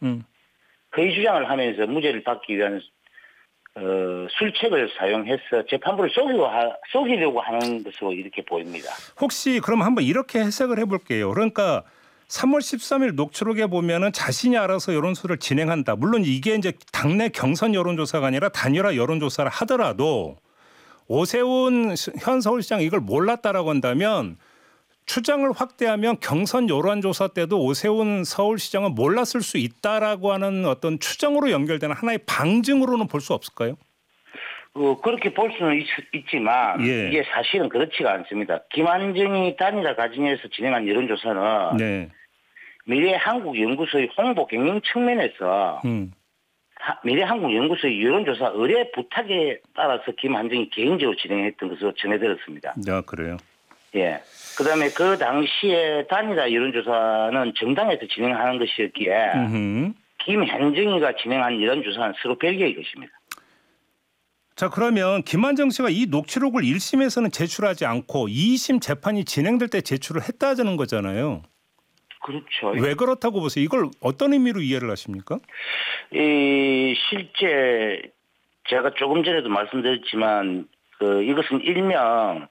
허위 주장을 하면서 무죄를 받기 위한 술책을 사용해서 재판부를 속이려고 하는 것으로 이렇게 보입니다. 혹시 그럼 한번 이렇게 해석을 해볼게요. 그러니까 3월 13일 녹취록에 보면은 자신이 알아서 여론조사를 진행한다. 물론 이게 이제 당내 경선 여론조사가 아니라 단일화 여론조사를 하더라도 오세훈 현 서울시장 이걸 몰랐다라고 한다면 추정을 확대하면 경선 여론조사 때도 오세훈 서울시장은 몰랐을 수 있다라고 하는 어떤 추정으로 연결되는 하나의 방증으로는 볼 수 없을까요? 그렇게 볼 수는 있지만 예. 이게 사실은 그렇지가 않습니다. 김한정이 단일화 과정에서 진행한 여론조사는 네. 미래한국연구소의 홍보 경영 측면에서 미래한국연구소의 여론조사 의뢰 부탁에 따라서 김한정이 개인적으로 진행했던 것으로 전해들었습니다. 아, 그래요? 예. 그다음에 그 당시에 단일화 여론조사는 정당에서 진행하는 것이었기에 김한정이가 진행한 여론조사는 서로 별개의 것입니다. 자, 그러면 김한정 씨가 이 녹취록을 1심에서는 제출하지 않고 2심 재판이 진행될 때 제출을 했다는 거잖아요. 그렇죠. 왜 그렇다고 보세요? 이걸 어떤 의미로 이해를 하십니까? 실제 제가 조금 전에도 말씀드렸지만 이것은 일명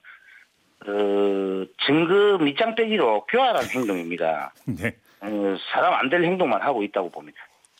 증거 밑장 빼기로 교활한 행동입니다. 네. 사람 안 될 행동만 하고 있다고 봅니다.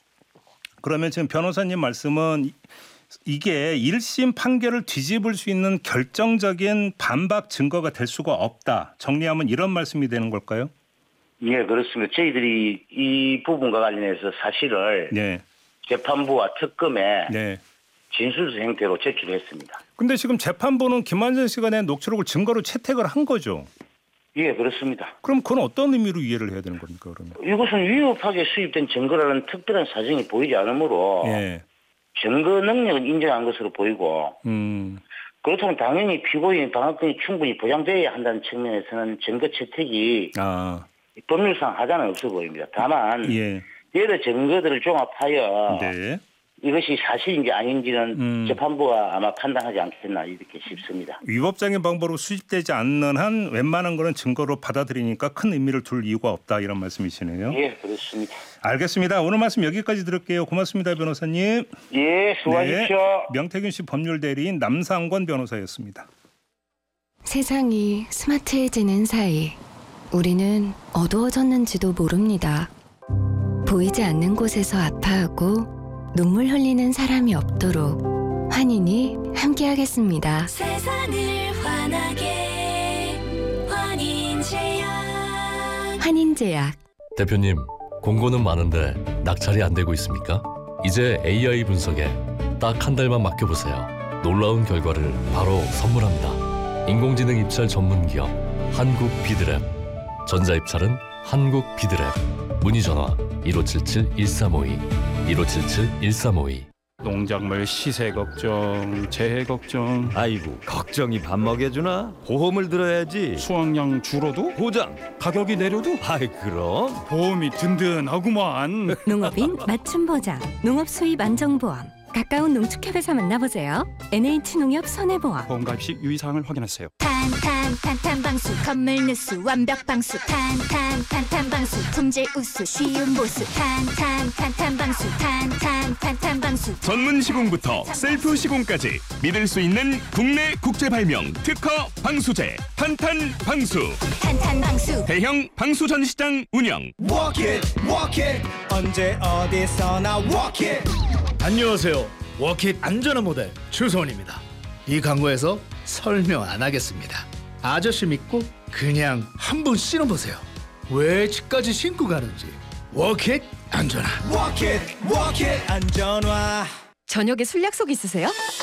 그러면 지금 변호사님 말씀은 이게 1심 판결을 뒤집을 수 있는 결정적인 반박 증거가 될 수가 없다. 정리하면 이런 말씀이 되는 걸까요? 네, 그렇습니다. 저희들이 이 부분과 관련해서 사실을 네. 재판부와 특검에 네. 진술서 형태로 제출했습니다. 근데 지금 재판부는 김한정 씨가 낸 녹취록을 증거로 채택을 한 거죠? 예, 그렇습니다. 그럼 그건 어떤 의미로 이해를 해야 되는 겁니까, 그러면? 이것은 위협하게 수입된 증거라는 특별한 사정이 보이지 않으므로 예. 증거 능력은 인정한 것으로 보이고 그렇다면 당연히 피고인 방어권이 충분히 보장되어야 한다는 측면에서는 증거 채택이 법률상 하자는 없어 보입니다. 다만 여러 증거들을 종합하여 네. 이것이 사실인지 아닌지는 재판부가 아마 판단하지 않겠나 이렇게 싶습니다. 위법적인 방법으로 수집되지 않는 한 웬만한 거는 증거로 받아들이니까 큰 의미를 둘 이유가 없다 이런 말씀이시네요. 예, 그렇습니다. 알겠습니다. 오늘 말씀 여기까지 들을게요. 고맙습니다, 변호사님. 예, 수고하십시오. 네, 명태균 씨 법률대리인 남상권 변호사였습니다. 세상이 스마트해지는 사이 우리는 어두워졌는지도 모릅니다. 보이지 않는 곳에서 아파하고 눈물 흘리는 사람이 없도록 환인이 함께하겠습니다. 세상을 환하게 환인제약. 환인제약. 대표님, 공고는 많은데 낙찰이 안 되고 있습니까? 이제 AI 분석에 딱 한 달만 맡겨보세요. 놀라운 결과를 바로 선물합니다. 인공지능 입찰 전문기업 한국비드랩. 전자입찰은 한국비드랩. 문의전화 1577-1352 1577-1352. 농작물 시세 걱정, 재해 걱정. 아이고, 걱정이 밥 먹여주나? 보험을 들어야지. 수확량 줄어도? 보장. 가격이 내려도? 아이, 그럼. 보험이 든든하구만. 농업인 맞춤 보장, 농업 수입 안정보험. 가까운 농축협에서 만나보세요. NH농협 손해보험. 보험 가입 시 유의사항을 확인하세요. 탄탄방수 건물 누수 완벽 방수 탄탄방수 품질 우수 쉬운 보수 탄탄방수 전문 시공부터 셀프 시공까지 믿을 수 있는 국내 국제 발명 특허 방수제 탄탄방수. 대형 방수 전시장 운영. Walk it, 언제 어디서나 walk it. 안녕하세요. 워킷 안전한 모델 최소원입니다. 이 광고에서 설명 안 하겠습니다. 아저씨 믿고 그냥 한번 신어보세요. 왜 집까지 신고 가는지. 워킷 안전화. Walk it, 안전화. 저녁에 술 약속 있으세요?